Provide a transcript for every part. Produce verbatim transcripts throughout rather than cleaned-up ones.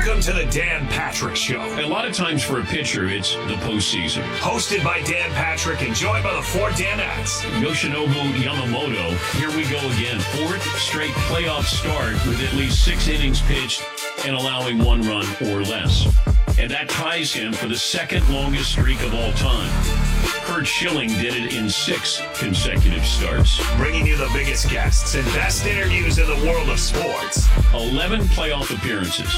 Welcome to the Dan Patrick Show. A lot of times for a pitcher, it's the postseason. Hosted by Dan Patrick and joined by the four Danettes. Yoshinobu Yamamoto, here we go again. Fourth straight playoff start with at least six innings pitched and allowing one run or less. And that ties him for the second longest streak of all time. Curt Schilling did it in six consecutive starts. Bringing you the biggest guests and best interviews in the world of sports. eleven playoff appearances,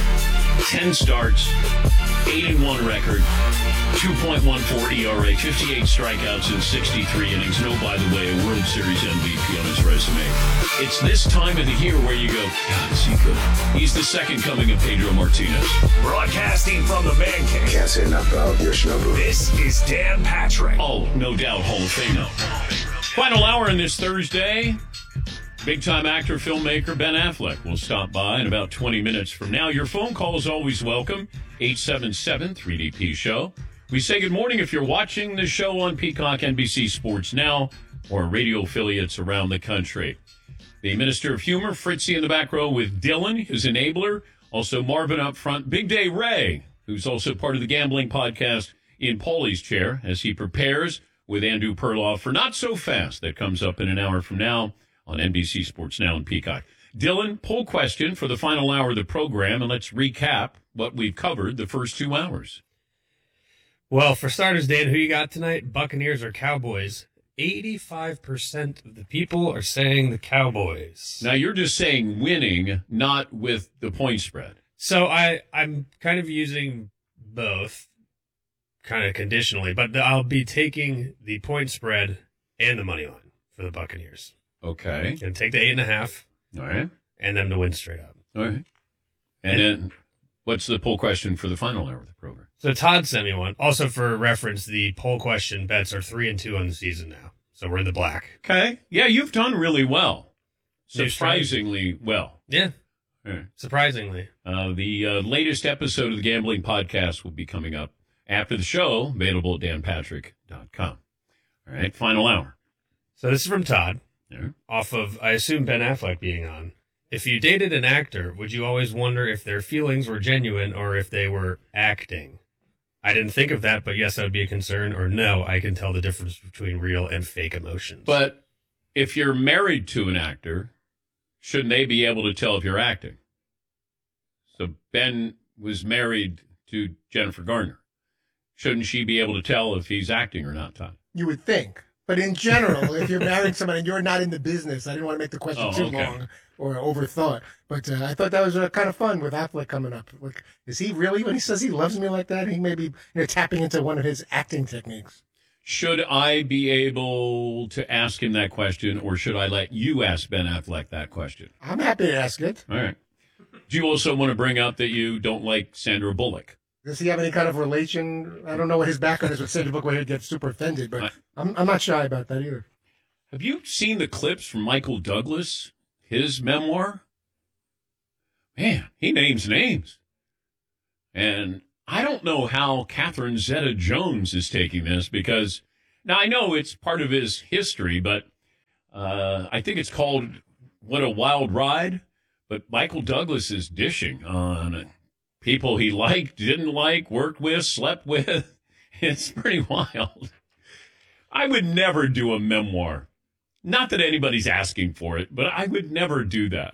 ten starts, eight and one record, two point one four E R A, fifty-eight strikeouts in sixty-three innings. No, by the way, a World Series M V P on his resume. It's this time of the year where you go, God, is he good? He's the second coming of Pedro Martinez. Broadcasting from the Man Cave. Can't say enough about Yoshinobu. This is Dan Patrick. Oh, no doubt, Hall of Fame now. Final hour on this Thursday. Big-time actor, filmmaker Ben Affleck will stop by in about twenty minutes from now. Your phone call is always welcome, eight seven seven, three D P show. We say good morning if you're watching the show on Peacock, N B C Sports Now, or radio affiliates around the country. The Minister of Humor, Fritzy in the back row with Dylan, his enabler. Also Marvin up front. Big Day Ray, who's also part of the gambling podcast, in Paulie's chair as he prepares with Andrew Perloff for Not So Fast. That comes up in an hour from now on N B C Sports Now and Peacock. Dylan, poll question for the final hour of the program, and let's recap what we've covered the first two hours. Well, for starters, Dan, who you got tonight, Buccaneers or Cowboys? eighty-five percent of the people are saying the Cowboys. Now, you're just saying winning, not with the point spread. So I, I'm kind of using both, kind of conditionally, but I'll be taking the point spread and the money line for the Buccaneers. Okay. Going to take the eight and a half. All right. And them to win straight up. All right. And, and then what's the poll question for the final hour of the program? So Todd sent me one. Also, for reference, the poll question bets are three and two on the season now. So we're in the black. Okay. Yeah, you've done really well. New Surprisingly well. Yeah. Right. Surprisingly. Uh, the uh, latest episode of the Gambling Podcast will be coming up after the show, available at dan patrick dot com. All right, final hour. So this is from Todd, Yeah. off of, I assume, Ben Affleck being on. If you dated an actor, would you always wonder if their feelings were genuine or if they were acting? I didn't think of that, but yes, that would be a concern. Or no, I can tell the difference between real and fake emotions. But if you're married to an actor, shouldn't they be able to tell if you're acting? So Ben was married to Jennifer Garner. Shouldn't she be able to tell if he's acting or not, Todd? You would think. But in general, if you're marrying someone and you're not in the business, I didn't want to make the question Oh, too okay. long or overthought. But uh, I thought that was uh, kind of fun with Affleck coming up. Like, is he really, when he says he loves me like that, he may be you know, tapping into one of his acting techniques. Should I be able to ask him that question, or should I let you ask Ben Affleck that question? I'm happy to ask it. All right. Do you also want to bring up that you don't like Sandra Bullock? Does he have any kind of relation? I don't know what his background is with Sandra Bullock, where he'd get super offended, but I- I'm, I'm not shy about that either. Have you seen the clips from Michael Douglas, his memoir? Man, he names names. And I don't know how Catherine Zeta-Jones is taking this, because now I know it's part of his history, but uh, I think it's called What a Wild Ride. But Michael Douglas is dishing on people he liked, didn't like, worked with, slept with. It's pretty wild. I would never do a memoir. Not that anybody's asking for it, but I would never do that.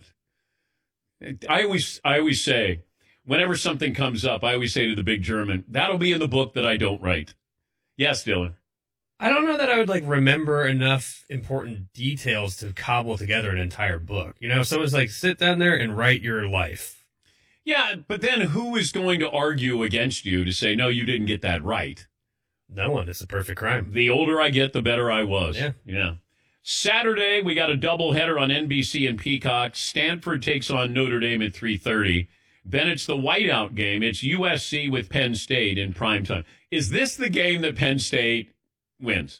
I always, I always say, whenever something comes up, I always say to the big German, that'll be in the book that I don't write. Yes, Dylan. I don't know that I would like remember enough important details to cobble together an entire book. You know, if someone's like, sit down there and write your life. Yeah, but then who is going to argue against you to say, no, you didn't get that right? No one. It's a perfect crime. The older I get, the better I was. Yeah. Yeah. Saturday, we got a doubleheader on N B C and Peacock. Stanford takes on Notre Dame at three thirty. Then it's the whiteout game. It's U S C with Penn State in primetime. Is this the game that Penn State wins?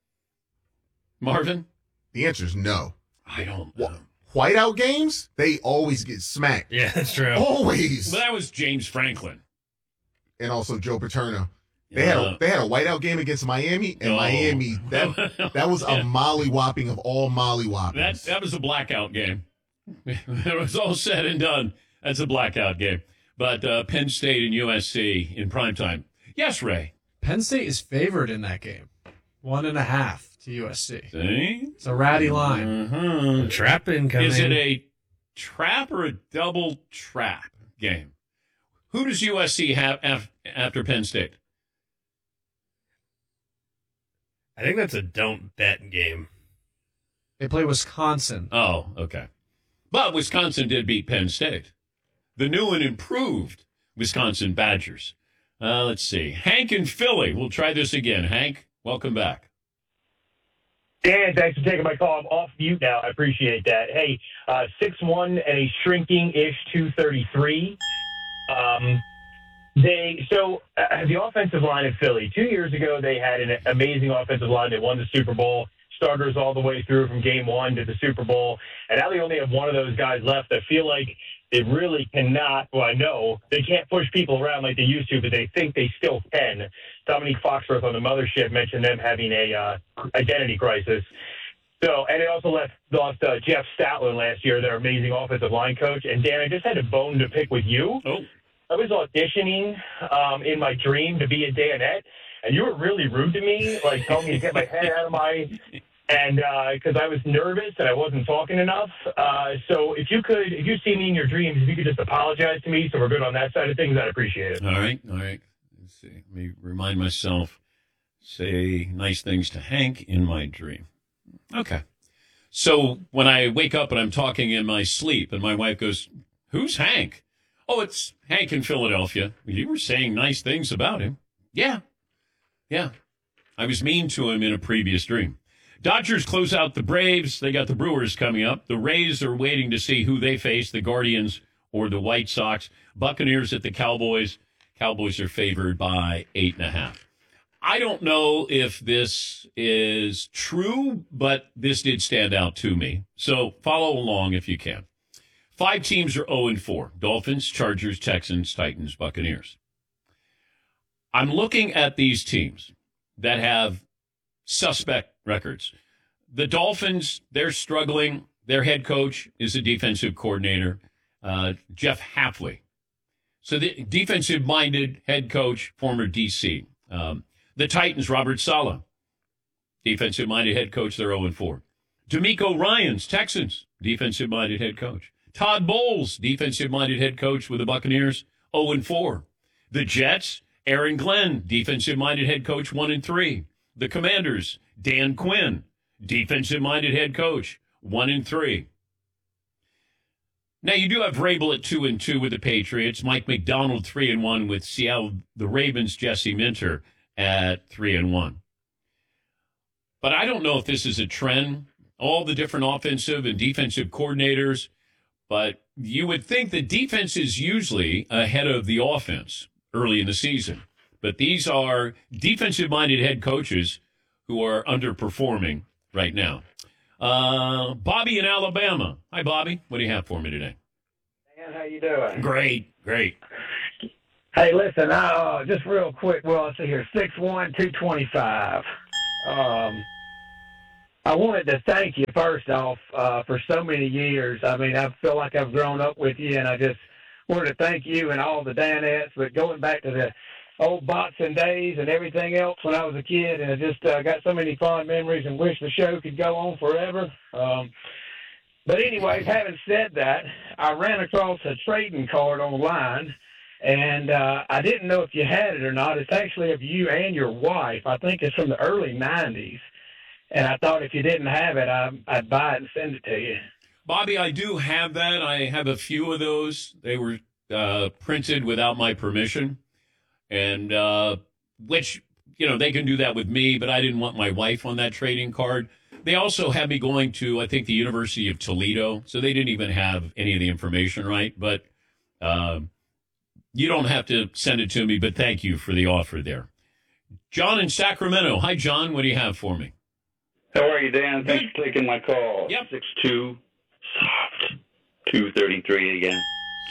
Marvin? The answer is no. I don't know. Whiteout games, they always get smacked. Yeah, that's true. Always. Well, that was James Franklin. And also Joe Paterno. They Yeah. had a they had a whiteout game against Miami, and Oh. Miami that that was Yeah. a mollywhopping of all That mollywhoppings. that was a blackout game. It was all said and done. That's a blackout game. But uh, Penn State and U S C in primetime. Yes, Ray. Penn State is favored in that game. One and a half to U S C. See? It's a ratty line. Uh-huh. Trap incoming. Is it a trap or a double trap game? Who does U S C have af- after Penn State? I think that's a don't bet game. They play Wisconsin. Oh, okay. But Wisconsin did beat Penn State. The new and improved Wisconsin Badgers. Uh, let's see. Hank in Philly. We'll try this again. Hank, welcome back. Dan, thanks for taking my call. I'm off mute now. I appreciate that. Hey, uh, six one and a shrinking-ish two thirty-three. Um, they so uh, the offensive line in Philly, two years ago, they had an amazing offensive line. They won the Super Bowl. Starters all the way through from game one to the Super Bowl. And now they only have one of those guys left. I feel like they really cannot, well, I know they can't push people around like they used to, but they think they still can. Dominique Foxworth on the mothership mentioned them having a uh, identity crisis. So, and they also left, lost uh, Jeff Stoutland last year, their amazing offensive line coach. And Dan, I just had a bone to pick with you. Oh. I was auditioning um, in my dream to be a Danette, and you were really rude to me, like telling me to get my head out of my, and because uh, I was nervous and I wasn't talking enough. Uh, so if you could, if you see me in your dreams, if you could just apologize to me so we're good on that side of things, I'd appreciate it. All right, all right. Let's see. Let me remind myself, say nice things to Hank in my dream. Okay. So when I wake up and I'm talking in my sleep and my wife goes, "Who's Hank?" "Oh, it's Hank in Philadelphia. You were saying nice things about him." Yeah. Yeah. I was mean to him in a previous dream. Dodgers close out the Braves. They got the Brewers coming up. The Rays are waiting to see who they face, the Guardians or the White Sox. Buccaneers at the Cowboys. Cowboys are favored by eight and a half. I don't know if this is true, but this did stand out to me. So follow along if you can. Five teams are oh and four. Dolphins, Chargers, Texans, Titans, Buccaneers. I'm looking at these teams that have suspect records. The Dolphins, they're struggling. Their head coach is a defensive coordinator, uh, Jeff Hafley. So the defensive-minded head coach, former D C. Um, the Titans, Robert Saleh, defensive-minded head coach, they're oh and four. DeMeco Ryans, Texans, defensive-minded head coach. Todd Bowles, defensive-minded head coach with the Buccaneers, oh and four. The Jets, Aaron Glenn, defensive-minded head coach, one and three. The Commanders, Dan Quinn, defensive-minded head coach, one and three. Now, you do have Vrabel at two and two with the Patriots. Mike McDonald, three and one with Seattle. The Ravens, Jesse Minter at three and one. But I don't know if this is a trend. All the different offensive and defensive coordinators, but you would think the defense is usually ahead of the offense early in the season. But these are defensive-minded head coaches who are underperforming right now. Uh, Bobby in Alabama. Hi, Bobby. What do you have for me today? Man, how you doing? Great, great. Hey, listen, I, uh, just real quick, well, let's see here, six one, two twenty-five. Um, I wanted to thank you, first off, uh, for so many years. I mean, I feel like I've grown up with you, and I just wanted to thank you and all the Danettes, but going back to the old boxing days and everything else when I was a kid, and I just uh, got so many fond memories and wish the show could go on forever. Um, but anyways, having said that, I ran across a trading card online, and uh, I didn't know if you had it or not. It's actually of you and your wife. I think it's from the early nineties. And I thought if you didn't have it, I, I'd buy it and send it to you. Bobby, I do have that. I have a few of those. They were uh, printed without my permission. And uh, which, you know, they can do that with me, but I didn't want my wife on that trading card. They also had me going to, I think, the University of Toledo, so they didn't even have any of the information right. But uh, you don't have to send it to me, but thank you for the offer there. John in Sacramento. Hi, John. What do you have for me? How are you, Dan? Thanks for taking my call. Yep. six two, soft, two thirty-three again.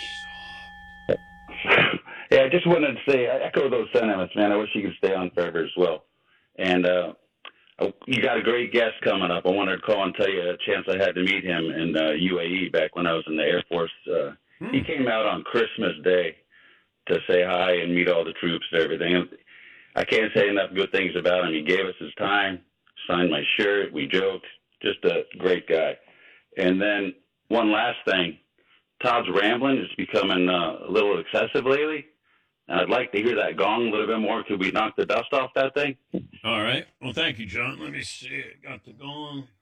Yeah, I just wanted to say, I echo those sentiments, man. I wish you could stay on forever as well. And uh, you got a great guest coming up. I wanted to call and tell you a chance I had to meet him in uh, U A E back when I was in the Air Force. Uh, hmm. He came out on Christmas Day to say hi and meet all the troops and everything. And I can't say enough good things about him. He gave us his time, signed my shirt, we joked, just a great guy. And then one last thing, Todd's rambling is becoming uh, a little excessive lately. And I'd like to hear that gong a little bit more. Could we knock the dust off that thing? All right. Well, thank you, John. Let me see. Got the gong.